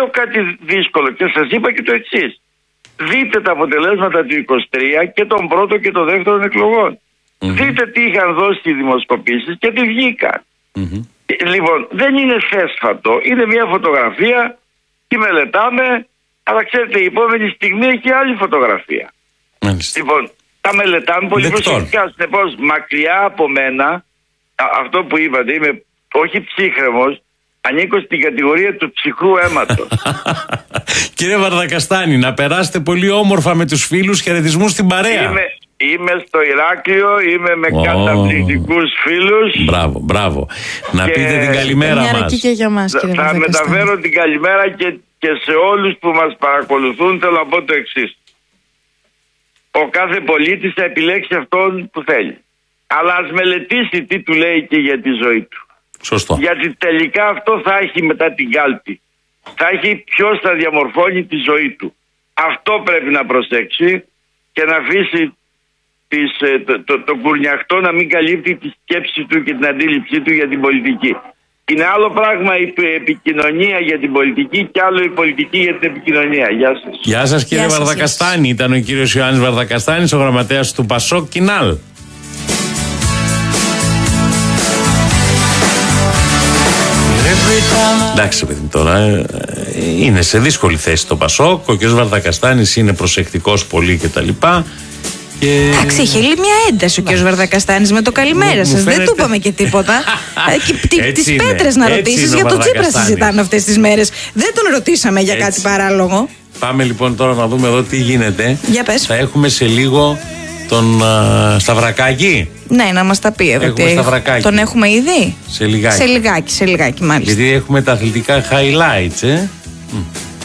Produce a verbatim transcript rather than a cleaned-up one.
λέω κάτι δύσκολο και σας είπα και το εξής. Δείτε τα αποτελέσματα του είκοσι τρία και των πρώτων και των δεύτερων εκλογών. Mm-hmm. Δείτε τι είχαν δώσει οι δημοσκοπήσεις και τι βγήκαν. Mm-hmm. Λοιπόν, δεν είναι θέσφατο, είναι μια φωτογραφία, τη μελετάμε, αλλά ξέρετε, η επόμενη στιγμή έχει άλλη φωτογραφία. Mm-hmm. Λοιπόν, τα μελετάμε πολύ προσεκτικά. Συνεπώς, μακριά από μένα, αυτό που είπατε, είμαι όχι ψύχρεμος, ανήκω στην κατηγορία του ψυχρού αίματος. Κύριε Βαρδακαστάνη, να περάσετε πολύ όμορφα με τους φίλους, χαιρετισμούς στην παρέα. Είμαι, είμαι στο Ηράκλειο, είμαι με oh. καταπληκτικούς φίλους. Μπράβο, μπράβο. Να πείτε την καλημέρα μας. Και για μας, κύριε Θα μεταφέρω την καλημέρα και, και σε όλους που μας παρακολουθούν. Θέλω να πω το εξής. Ο κάθε πολίτης θα επιλέξει αυτόν που θέλει. Αλλά ας μελετήσει τι του λέει και για τη ζωή του. Σωστό. Γιατί τελικά αυτό θα έχει μετά την κάλπη. Θα έχει ποιος θα διαμορφώνει τη ζωή του. Αυτό πρέπει να προσέξει και να αφήσει τις, το, το, το κουρνιαχτό να μην καλύπτει τη σκέψη του και την αντίληψή του για την πολιτική. Είναι άλλο πράγμα η επικοινωνία για την πολιτική και άλλο η πολιτική για την επικοινωνία. Γεια σας. Γεια σας κύριε Γεια Βαρδακαστάνη. Ήταν ο κύριος Ιωάννης Βαρδακαστάνης, ο γραμματέας του Πασόκ Κινάλ. Εντάξει, παιδί, τώρα ε, είναι σε δύσκολη θέση το Πασόκ. Ο κ. Βαρδακαστάνης είναι προσεκτικός πολύ κτλ. Και... Εντάξει, είχε λίγο μια ένταση ο κ. Βαρδακαστάνης με το καλημέρα σας. Δεν του είπαμε και τίποτα. Τις πέτρες να ρωτήσεις, για το Τσίπρα συζητάνε αυτές τις μέρες. Δεν τον ρωτήσαμε για έτσι. Κάτι παράλογο. Πάμε λοιπόν τώρα να δούμε εδώ τι γίνεται. Για πες. Θα έχουμε σε λίγο τον uh, Σταυρακάκη. Ναι, να μας τα πει εδώ. Τον έχουμε ήδη. Σε λιγάκι. Σε λιγάκι, σε λιγάκι μάλιστα. Γιατί έχουμε τα αθλητικά highlights, ε. Mm.